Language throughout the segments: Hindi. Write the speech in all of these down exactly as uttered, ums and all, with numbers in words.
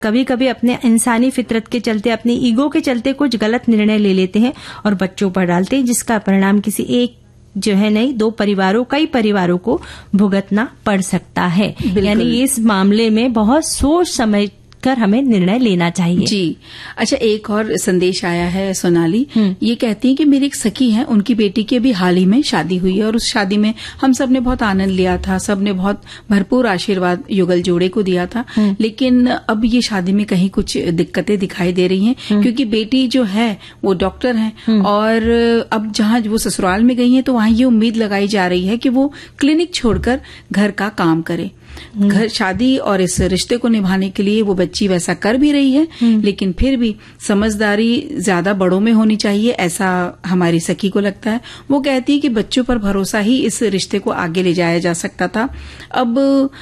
कभी कभी अपने इंसानी फितरत के चलते, अपनी ईगो के चलते कुछ गलत निर्णय ले लेते हैं और बच्चों पर डालते हैं, जिसका परिणाम किसी एक जो है नहीं दो परिवारों कई परिवारों को भुगतना पड़ सकता है। यानी इस मामले में बहुत सोच समझ कर हमें निर्णय लेना चाहिए। जी। अच्छा, एक और संदेश आया है सोनाली। ये कहती हैं कि मेरी एक सखी है, उनकी बेटी की अभी हाल ही में शादी हुई है और उस शादी में हम सब ने बहुत आनंद लिया था, सबने बहुत भरपूर आशीर्वाद युगल जोड़े को दिया था। लेकिन अब ये शादी में कहीं कुछ दिक्कतें दिखाई दे रही हैं, क्योंकि बेटी जो है वो डॉक्टर है और अब जहां वो ससुराल में गई है तो वहां ये उम्मीद लगाई जा रही है कि वो क्लिनिक छोड़कर घर का काम करे। घर शादी और इस रिश्ते को निभाने के लिए वो बच्ची वैसा कर भी रही है, लेकिन फिर भी समझदारी ज्यादा बड़ों में होनी चाहिए, ऐसा हमारी सखी को लगता है। वो कहती है कि बच्चों पर भरोसा ही इस रिश्ते को आगे ले जाया जा सकता था। अब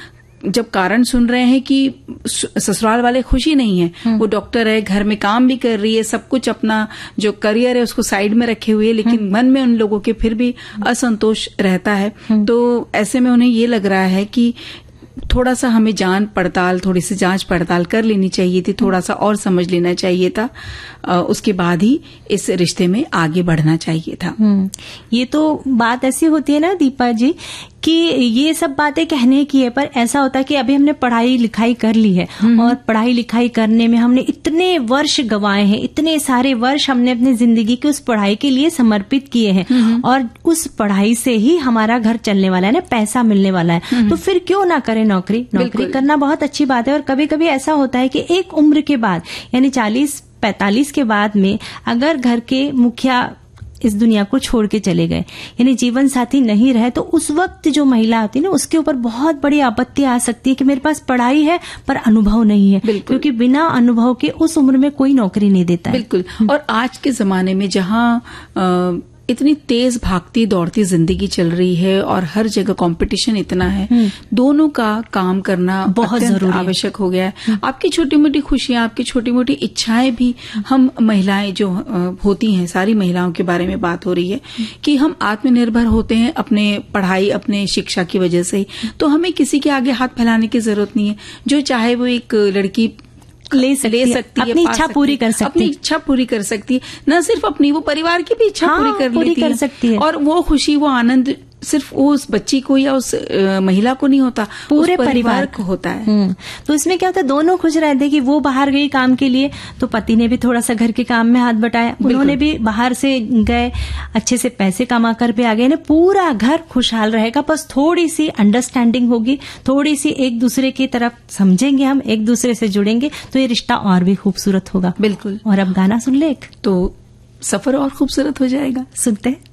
जब कारण सुन रहे हैं कि ससुराल वाले खुशी नहीं है, वो डॉक्टर है, घर में काम भी कर रही है, सब कुछ अपना जो करियर है उसको साइड में रखे हुए, लेकिन मन में उन लोगों के फिर भी असंतोष रहता है। तो ऐसे में उन्हें ये लग रहा है कि थोड़ा सा हमें जांच पड़ताल, थोड़ी सी जांच पड़ताल कर लेनी चाहिए थी, थोड़ा सा और समझ लेना चाहिए था, उसके बाद ही इस रिश्ते में आगे बढ़ना चाहिए था। ये तो बात ऐसी होती है ना दीपा जी कि ये सब बातें कहने की है, पर ऐसा होता है कि अभी हमने पढ़ाई लिखाई कर ली है और पढ़ाई लिखाई करने में हमने इतने वर्ष गंवाए हैं, इतने सारे वर्ष हमने अपनी जिंदगी के उस पढ़ाई के लिए समर्पित किए हैं और उस पढ़ाई से ही हमारा घर चलने वाला है ना, पैसा मिलने वाला है, तो फिर क्यों ना करें नौकरी। नौकरी करना बहुत अच्छी बात है। और कभी कभी ऐसा होता है कि एक उम्र के बाद, यानी चालीस पैंतालीस के बाद में अगर घर के मुखिया इस दुनिया को छोड़ के चले गए, यानी जीवन साथी नहीं रहे, तो उस वक्त जो महिला होती है ना, उसके ऊपर बहुत बड़ी आपत्ति आ सकती है कि मेरे पास पढ़ाई है पर अनुभव नहीं है, क्योंकि बिना अनुभव के उस उम्र में कोई नौकरी नहीं देता है। बिल्कुल। और आज के जमाने में जहां आ, इतनी तेज भागती दौड़ती जिंदगी चल रही है और हर जगह कंपटीशन इतना है, दोनों का काम करना बहुत जरूरी आवश्यक हो गया है। आपकी छोटी मोटी खुशियां, आपकी छोटी मोटी इच्छाएं भी, हम महिलाएं जो होती हैं, सारी महिलाओं के बारे में बात हो रही है कि हम आत्मनिर्भर होते हैं अपने पढ़ाई, अपने शिक्षा की वजह से, तो हमें किसी के आगे हाथ फैलाने की जरूरत नहीं है। जो चाहे वो एक लड़की ले सकती, ले सकती है, अपनी इच्छा पूरी कर सकती है, अपनी इच्छा पूरी कर सकती है, न सिर्फ अपनी, वो परिवार की भी इच्छा हाँ, पूरी कर पूरी लेती कर सकती है। और वो खुशी, वो आनंद सिर्फ वो उस बच्ची को या उस आ, महिला को नहीं होता, पूरे परिवार, परिवार को होता है। तो इसमें क्या होता है, दोनों खुश रहते कि वो बाहर गई काम के लिए, तो पति ने भी थोड़ा सा घर के काम में हाथ बटाया, उन्होंने भी बाहर से गए, अच्छे से पैसे कमा कर भी आ गए, पूरा घर खुशहाल रहेगा। बस थोड़ी सी अंडरस्टैंडिंग होगी, थोड़ी सी एक दूसरे की तरफ समझेंगे, हम एक दूसरे से जुड़ेंगे, तो ये रिश्ता और भी खूबसूरत होगा। बिल्कुल। और अब गाना सुन ले, तो सफर और खूबसूरत हो जाएगा। सुनते हैं।